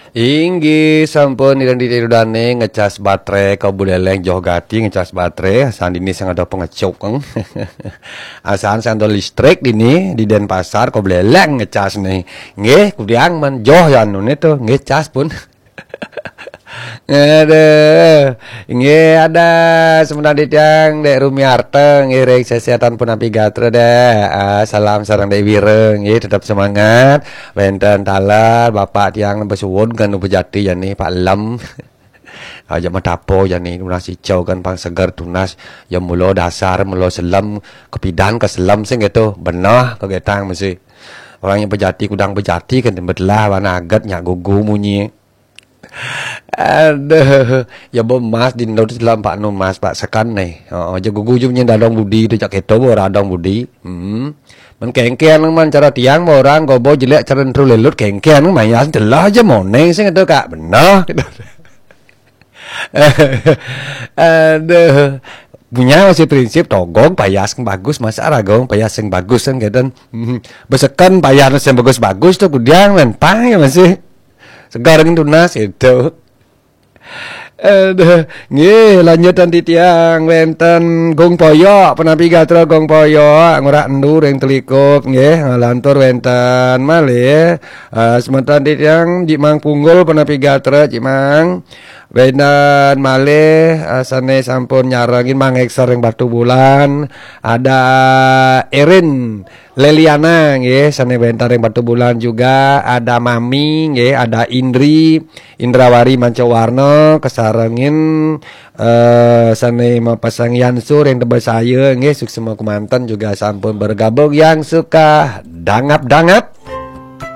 Inggih sampun didane ngecas baterai kau buleleng joh gati ngecas baterai asan dini sang ada pengecuk keng. Asan sang ada listrik dini di Denpasar kau buleleng ngecas nih. Nggih kudiang man joh ya anu tuh ngecas pun. Aduh, nggih ada sebenarnya tiang Dek Rumiarte nggih rek kesehatan pun api gatra deh. Salam sareng Dek Wireng nggih tetap semangat. Wenten talar bapak tiang besuwun kan bejati ya nih Pak Lem. Aja matapo ya nih tunas hijau kan pang segar tunas ya mulo dasar mulo selam kepidan ke selam sing gitu benah kegetang mesti. Orang yang bejati kudang bejati kan belah warna agat nyak gugu munyi. Aduh, ya bom mas di Indo dalam Pak Nu Mas Pak sekan nih. Oh, jago gujungnya dadong budi itu cak keto radong budi. Men kengkean man cara tiang orang gobo jelek cara entru lelut kengkean mayas delah aja moneng sing itu Kak. Benar. Aduh. Punya masih prinsip togong payas yang bagus masa ragong payas yang bagus kan gitu. Besekan payas yang bagus-bagus tuh kudiang men pang ya masih. Sekarang tunas itu. Aduh, nggih lanjutan di tiang wenten gong poyo penapi gatra gong poyo ngurak endur yang telikup nggih lantur wenten malih sementara di tiang Jimang Punggul penapi gatra Jimang wenten malih sane sampun nyarangin mangekser yang batu bulan ada Erin Leliana nggih sane bentar yang batu bulan juga ada Mami nggih ada Indrawari Mancawarno kesarengin sane mapasang Yansur yang tebal saya nggih sukses kumantan juga sampun bergabung yang suka dangap-dangap